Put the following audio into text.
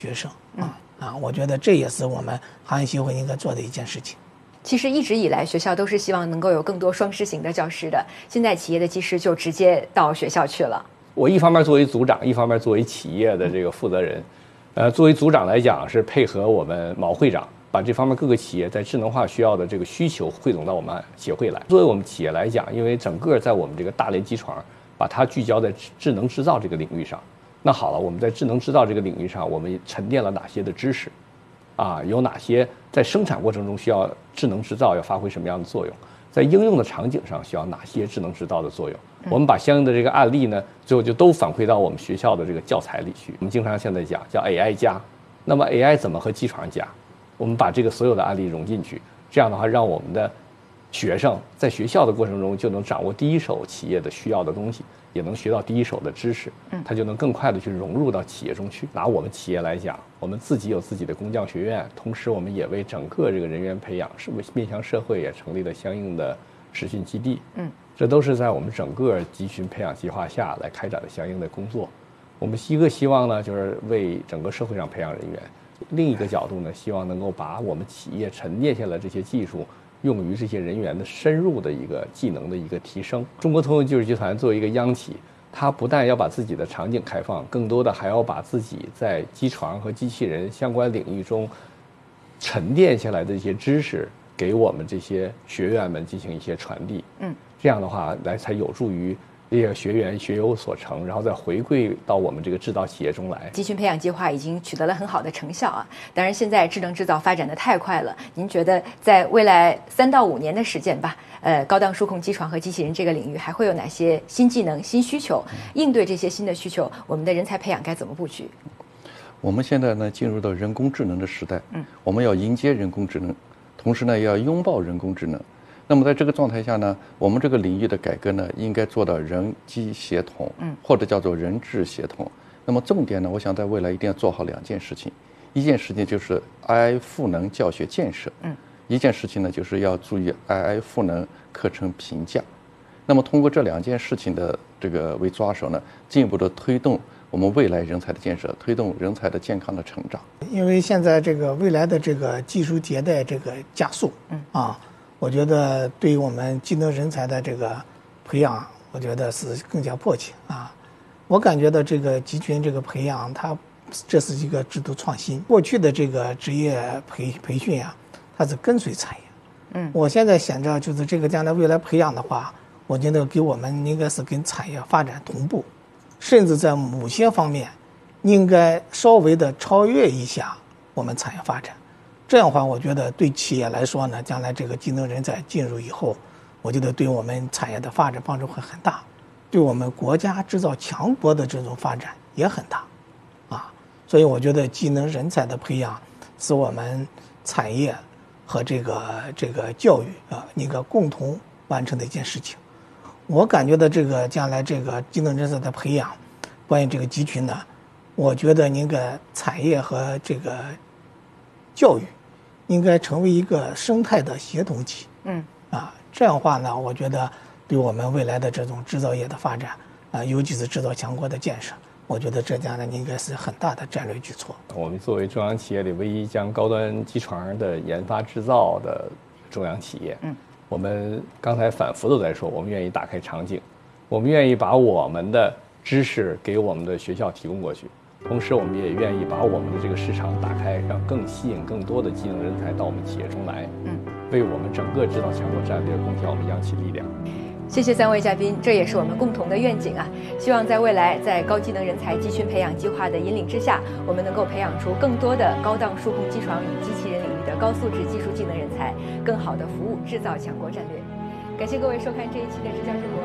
学生我觉得这也是我们行业协会应该做的一件事情。 其实一直以来，学校都是希望能够有更多双师型的教师的。现在企业的技师就直接到学校去了。 我一方面作为组长，一方面作为企业的这个负责人。作为组长来讲，是配合我们毛会长，把这方面各个企业在智能化需要的这个需求汇总到我们协会来。作为我们企业来讲，因为整个在我们这个大连机床，把它聚焦在智能制造这个领域上。那好了，我们在智能制造这个领域上，我们沉淀了哪些的知识？有哪些在生产过程中需要智能制造要发挥什么样的作用？在应用的场景上需要哪些智能制造的作用？我们把相应的这个案例呢，最后就都反馈到我们学校的这个教材里去。我们经常现在讲叫 AI 加，那么 AI 怎么和机床加？我们把这个所有的案例融进去，这样的话，让我们的学生在学校的过程中就能掌握第一手企业的需要的东西，也能学到第一手的知识，他就能更快的去融入到企业中去。拿我们企业来讲，我们自己有自己的工匠学院，同时我们也为整个这个人员培养是面向社会也成立了相应的实训基地。这都是在我们整个集群培养计划下来开展的相应的工作。我们一个希望呢，就是为整个社会上培养人员；另一个角度呢，希望能够把我们企业沉淀下来这些技术，用于这些人员的深入的一个技能的一个提升。中国通用技术集团作为一个央企，它不但要把自己的场景开放，更多的还要把自己在机床和机器人相关领域中沉淀下来的一些知识，给我们这些学员们进行一些传递。这样的话才有助于这些学员学有所成，然后再回归到我们这个制造企业中来。 集群培养计划已经取得了很好的成效啊！当然，现在智能制造发展的太快了，您觉得在未来3到5年的时间吧，高档数控机床和机器人这个领域还会有哪些新技能、新需求？应对这些新的需求，我们的人才培养该怎么布局？ 我们现在呢进入到人工智能的时代，我们要迎接人工智能，同时呢也要拥抱人工智能。那么在这个状态下呢，我们这个领域的改革呢，应该做到人机协同，或者叫做人智协同。那么重点呢，我想在未来一定要做好2件事情。一件事情就是 AI 赋能教学建设，一件事情呢就是要注意 AI 赋能课程评价。那么通过这2件事情的这个为抓手呢，进一步的推动我们未来人才的建设，推动人才的健康的成长。 因为现在这个未来的这个技术迭代这个加速，我觉得对于我们技能人才的这个培养，我觉得是更加迫切啊。我感觉到这个集群这个培养，这是一个制度创新。过去的这个职业培训它是跟随产业。我现在想着就是这个将来未来培养的话，我觉得给我们应该是跟产业发展同步，甚至在某些方面应该稍微的超越一下我们产业发展。这样的话，我觉得对企业来说呢，将来这个技能人才进入以后，我觉得对我们产业的发展帮助会很大，对我们国家制造强国的这种发展也很大，所以我觉得技能人才的培养是我们产业和这个教育应该共同完成的一件事情。我感觉到这个将来这个技能人才的培养，关于这个集群呢，我觉得应该产业和这个教育应该成为一个生态的协同体。这样的话呢，我觉得对我们未来的这种制造业的发展尤其是制造强国的建设，我觉得这将来应该是很大的战略举措。 我们作为中央企业里唯一将高端机床的研发制造的中央企业，我们刚才反复都在说，我们愿意打开场景，我们愿意把我们的知识给我们的学校提供过去。同时，我们也愿意把我们的这个市场打开，让更吸引更多的技能人才到我们企业中来，为我们整个制造强国战略贡献我们央企力量。 谢谢3位嘉宾，这也是我们共同的愿景啊！希望在未来，在高技能人才集群培养计划的引领之下，我们能够培养出更多的高档数控机床与机器人领域的高素质技术技能人才，更好的服务制造强国战略。感谢各位收看这一期的直角直播。